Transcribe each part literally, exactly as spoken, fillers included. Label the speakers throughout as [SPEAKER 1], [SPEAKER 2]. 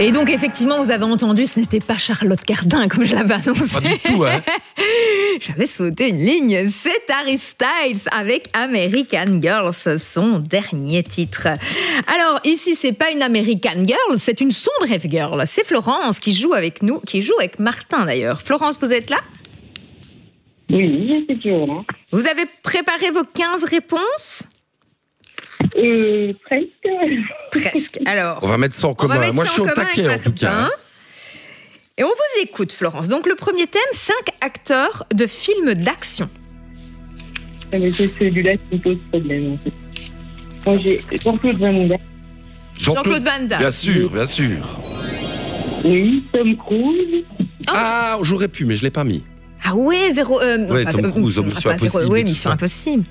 [SPEAKER 1] Et donc, effectivement, vous avez entendu, ce n'était pas Charlotte Cardin, comme je l'avais annoncé.
[SPEAKER 2] Pas du tout, hein.
[SPEAKER 1] J'avais sauté une ligne. C'est Harry Styles avec American Girl, son dernier titre. Alors, ici, c'est pas une American Girl, c'est une Son de Rêve Girl. C'est Florence qui joue avec nous, qui joue avec Martin, d'ailleurs. Florence, vous êtes là ?
[SPEAKER 3] Oui, je suis toujours là.
[SPEAKER 1] Vous avez préparé vos quinze réponses ?
[SPEAKER 3] Euh, presque.
[SPEAKER 1] Presque. Alors,
[SPEAKER 2] On va mettre ça en commun.
[SPEAKER 1] mettre
[SPEAKER 2] Moi,
[SPEAKER 1] ça
[SPEAKER 2] je suis
[SPEAKER 1] en
[SPEAKER 2] au
[SPEAKER 1] commun
[SPEAKER 2] taquet, en
[SPEAKER 1] avec
[SPEAKER 2] tout cas.
[SPEAKER 1] Martin.
[SPEAKER 2] hein.
[SPEAKER 1] Et on vous écoute, Florence. Donc, le premier thème, cinq acteurs de films d'action.
[SPEAKER 3] Ah, mais c'est celui-là qui me pose problème, en fait. Moi, j'ai Jean-Claude Van Damme.
[SPEAKER 1] Jean-Claude Van Damme.
[SPEAKER 2] Bien sûr, bien sûr.
[SPEAKER 3] Oui, Tom Cruise.
[SPEAKER 2] Ah, j'aurais pu, mais je l'ai pas mis.
[SPEAKER 1] Ah ouais, zéro... Euh,
[SPEAKER 2] Ouais,
[SPEAKER 1] pas-
[SPEAKER 2] Tom
[SPEAKER 1] euh,
[SPEAKER 2] Cruise,
[SPEAKER 1] euh,
[SPEAKER 2] Mission
[SPEAKER 1] pas zéro-
[SPEAKER 2] Impossible
[SPEAKER 1] Oui,
[SPEAKER 2] et tout
[SPEAKER 1] Mission
[SPEAKER 2] ça.
[SPEAKER 1] Impossible.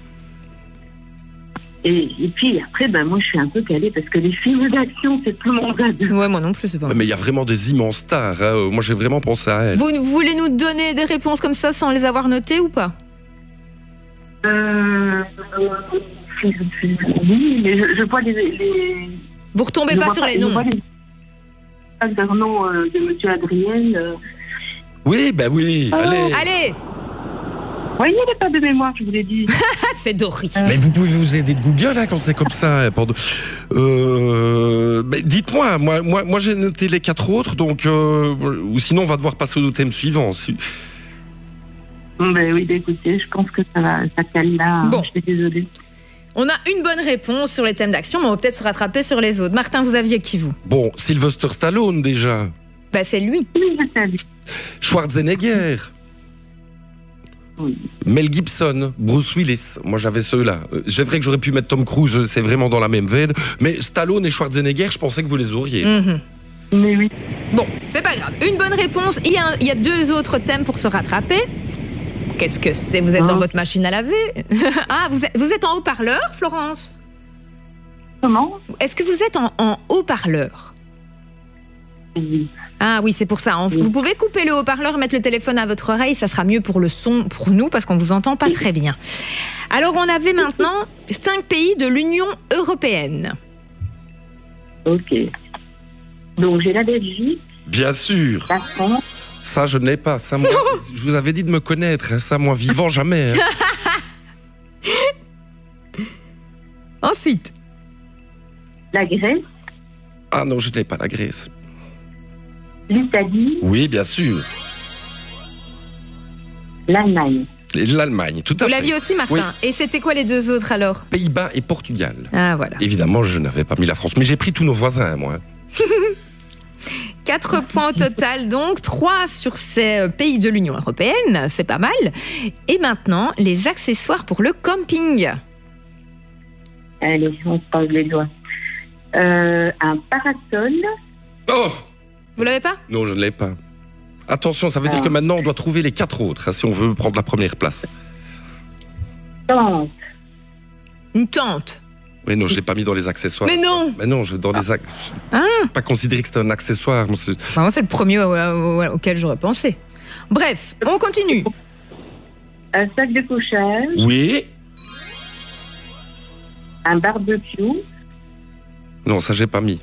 [SPEAKER 3] Et, et puis après, ben, moi, je suis un peu calée parce que les films d'action, c'est plus mon gars.
[SPEAKER 1] Ouais, moi non plus, c'est pas.
[SPEAKER 2] Mais il y a vraiment des immenses stars. hein. Moi, j'ai vraiment pensé à elle.
[SPEAKER 1] Vous, vous voulez nous donner des réponses comme ça sans les avoir notées ou pas ?
[SPEAKER 3] Euh, oui, mais je, je vois les... les
[SPEAKER 1] Vous retombez
[SPEAKER 3] je
[SPEAKER 1] pas
[SPEAKER 3] vois
[SPEAKER 1] sur les
[SPEAKER 3] je
[SPEAKER 1] noms.
[SPEAKER 3] vois les acteurs noms euh, de Monsieur Adrien. Euh.
[SPEAKER 2] Oui, ben oui,
[SPEAKER 3] Oh.
[SPEAKER 2] allez.
[SPEAKER 1] Allez,
[SPEAKER 3] Oui, il n'y a pas de mémoire, je vous l'ai dit.
[SPEAKER 1] ah, c'est Dory.
[SPEAKER 2] Mais vous pouvez vous aider de Google hein, quand c'est comme ça. hein, pardon. Euh, mais dites-moi, moi, moi, moi j'ai noté les quatre autres, donc euh, ou sinon on va devoir passer au thème suivant. Si-
[SPEAKER 3] Bon, ben oui, ben, écoutez, je pense que ça va, ça cale là.
[SPEAKER 1] Bon.
[SPEAKER 3] Je suis désolée.
[SPEAKER 1] On a une bonne réponse sur les thèmes d'action, mais on va peut-être se rattraper sur les autres. Martin, vous aviez qui, vous ?
[SPEAKER 2] Bon, Sylvester Stallone déjà,
[SPEAKER 1] Bah, c'est lui.
[SPEAKER 3] Oui, je sais.
[SPEAKER 2] Schwarzenegger,
[SPEAKER 3] Oui.
[SPEAKER 2] Mel Gibson, Bruce Willis. Moi j'avais ceux-là. Euh, C'est vrai que j'aurais pu mettre Tom Cruise, c'est vraiment dans la même veine. Mais Stallone et Schwarzenegger, je pensais que vous les auriez.
[SPEAKER 1] Mhm.
[SPEAKER 3] Mais oui.
[SPEAKER 1] Bon, c'est pas grave. Une bonne réponse. Il y a, un- il y a deux autres thèmes pour se rattraper. Qu'est-ce que c'est ? Vous êtes dans
[SPEAKER 3] Hein
[SPEAKER 1] votre machine à laver ? Ah, vous êtes, vous êtes en haut-parleur, Florence ?
[SPEAKER 3] Comment?
[SPEAKER 1] Est-ce que vous êtes en, en haut-parleur ?
[SPEAKER 3] Oui.
[SPEAKER 1] Ah oui, c'est pour ça.
[SPEAKER 3] Oui.
[SPEAKER 1] Vous pouvez couper le haut-parleur et mettre le téléphone à votre oreille, ça sera mieux pour le son, pour nous, parce qu'on vous entend pas très bien. Alors, on avait maintenant cinq pays de l'Union européenne.
[SPEAKER 3] Ok. Donc, j'ai la Belgique,
[SPEAKER 2] Bien sûr.
[SPEAKER 3] la France,
[SPEAKER 2] Ça, je n'ai pas. Ça, moi, je vous avais dit de me connaître. hein. Ça, moi, vivant, jamais. hein.
[SPEAKER 1] Ensuite,
[SPEAKER 3] la Grèce,
[SPEAKER 2] Ah non, je n'ai pas la Grèce.
[SPEAKER 3] l'Italie,
[SPEAKER 2] Oui, bien sûr.
[SPEAKER 3] l'Allemagne.
[SPEAKER 2] Et l'Allemagne, tout à
[SPEAKER 1] vous
[SPEAKER 2] fait.
[SPEAKER 1] l'aviez aussi, Martin.
[SPEAKER 2] Oui.
[SPEAKER 1] Et c'était quoi les deux autres alors ?
[SPEAKER 2] Pays-Bas et Portugal.
[SPEAKER 1] Ah voilà.
[SPEAKER 2] Évidemment, je n'avais pas mis la France, mais j'ai pris tous nos voisins, moi.
[SPEAKER 1] Quatre points au total, donc trois sur ces euh, pays de l'Union européenne, c'est pas mal. Et maintenant, les accessoires pour le camping.
[SPEAKER 3] Allez, on se passe les doigts. Euh, un parasol,
[SPEAKER 2] Oh
[SPEAKER 1] Vous l'avez pas ?
[SPEAKER 2] non, je ne l'ai pas. Attention, ça veut dire
[SPEAKER 3] Ah.
[SPEAKER 2] que maintenant, on doit trouver les quatre autres, hein, si on veut prendre la première place.
[SPEAKER 3] tente,
[SPEAKER 1] Une tente.
[SPEAKER 2] Mais non, je ne l'ai pas mis dans les accessoires.
[SPEAKER 1] Mais non.
[SPEAKER 2] Mais non, je, dans les ac...
[SPEAKER 1] Ah.
[SPEAKER 2] Pas considéré que c'était un accessoire. moi, c'est-
[SPEAKER 1] Enfin, moi, c'est le premier au- au- auquel j'aurais pensé. Bref, on continue.
[SPEAKER 3] un sac de couchage,
[SPEAKER 2] Oui.
[SPEAKER 3] un barbecue
[SPEAKER 2] Non, ça, j'ai pas mis.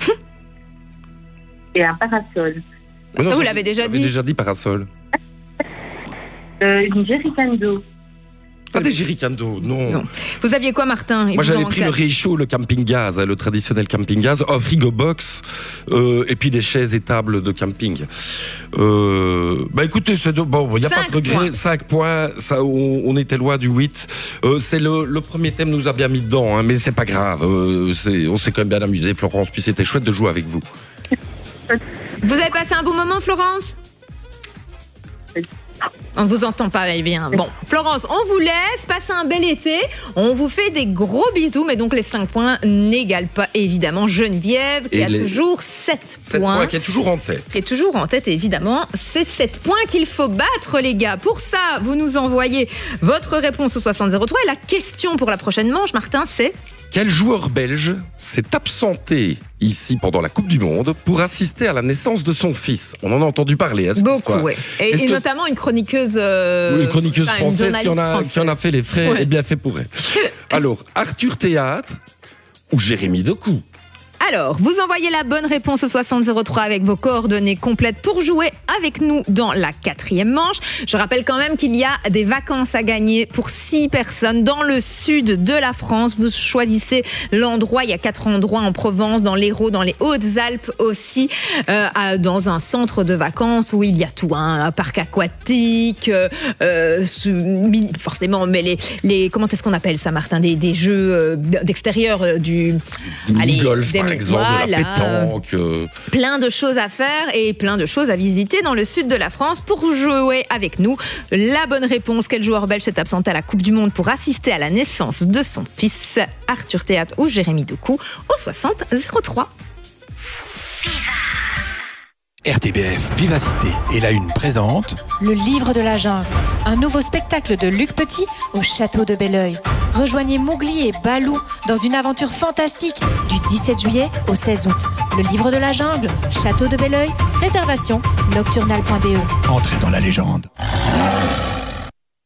[SPEAKER 3] et un parasol.
[SPEAKER 2] Mais non,
[SPEAKER 1] Ça, vous l'avez déjà
[SPEAKER 2] j'avais
[SPEAKER 1] dit.
[SPEAKER 2] déjà dit parasol.
[SPEAKER 3] Euh, une jerrycan d'eau.
[SPEAKER 2] Pas des jerrycans d'eau, non.
[SPEAKER 1] Non. Vous aviez quoi, Martin ? Il
[SPEAKER 2] Moi,
[SPEAKER 1] vous en
[SPEAKER 2] j'avais
[SPEAKER 1] manque
[SPEAKER 2] pris le
[SPEAKER 1] quatre.
[SPEAKER 2] réchaud, le camping gaz, hein, le traditionnel camping gaz, un frigo box, euh, et puis des chaises et tables de camping. Euh, bah écoutez, c'est de- bon, il n'y a pas
[SPEAKER 1] Cinq
[SPEAKER 2] de regret.
[SPEAKER 1] points.
[SPEAKER 2] cinq points, ça, on, on était loin du huit. Euh, c'est le, le premier thème nous a bien mis dedans, hein, mais c'est pas grave. Euh, c'est- on s'est quand même bien amusé, Florence, puis c'était chouette de jouer avec vous.
[SPEAKER 1] Vous avez passé un bon moment, Florence ? On vous entend pas bien. Bon, Florence, on vous laisse, passez un bel été. On vous fait des gros bisous, mais donc les cinq points n'égalent pas évidemment Geneviève, qui
[SPEAKER 2] Et
[SPEAKER 1] a
[SPEAKER 2] les-
[SPEAKER 1] toujours sept
[SPEAKER 2] sept
[SPEAKER 1] points.
[SPEAKER 2] points qui est toujours en tête.
[SPEAKER 1] Qui est toujours en tête, évidemment. C'est sept points qu'il faut battre, les gars. Pour ça, vous nous envoyez votre réponse au soixante zéro trois. Et la question pour la prochaine manche, Martin, c'est...
[SPEAKER 2] Quel joueur belge s'est absenté ici pendant la Coupe du Monde pour assister à la naissance de son fils? On en a entendu parler, hein, cette
[SPEAKER 1] Beaucoup,
[SPEAKER 2] histoire.
[SPEAKER 1] oui. Et,
[SPEAKER 2] Est-ce
[SPEAKER 1] et
[SPEAKER 2] que
[SPEAKER 1] notamment une chroniqueuse... euh,
[SPEAKER 2] Oui, une chroniqueuse
[SPEAKER 1] enfin, une
[SPEAKER 2] française qui en, a,
[SPEAKER 1] journaliste
[SPEAKER 2] qui en a fait les frais
[SPEAKER 1] Ouais.
[SPEAKER 2] et bien fait pour elle. Alors, Arthur Théâtre ou Jérémy Decou?
[SPEAKER 1] Alors, vous envoyez la bonne réponse au soixante zéro trois avec vos coordonnées complètes pour jouer avec nous dans la quatrième manche. Je rappelle quand même qu'il y a des vacances à gagner pour six personnes dans le sud de la France. Vous choisissez l'endroit. Il y a quatre endroits en Provence, dans l'Hérault, dans les Hautes-Alpes aussi, euh, dans un centre de vacances où il y a tout, hein, un parc aquatique, euh, euh, forcément, mais les, les comment est-ce qu'on appelle ça, Martin, des, des jeux d'extérieur, euh, du
[SPEAKER 2] allez, golf, des, par exemple, voilà, la pétanque. Euh...
[SPEAKER 1] Plein de choses à faire et plein de choses à visiter dans le sud de la France. Pour jouer avec nous, la bonne réponse: quel joueur belge s'est absenté à la Coupe du Monde pour assister à la naissance de son fils? Arthur Théâtre ou Jérémy Docou au soixante zéro trois.
[SPEAKER 4] R T B F Vivacité et la Une présente
[SPEAKER 5] Le Livre de la Jungle, un nouveau spectacle de Luc Petit au château de Belleuil. Rejoignez Mowgli et Balou dans une aventure fantastique du dix-sept juillet au seize août. Le Livre de la Jungle, château de Belleuil, réservation nocturnale point b e.
[SPEAKER 4] Entrez dans la légende.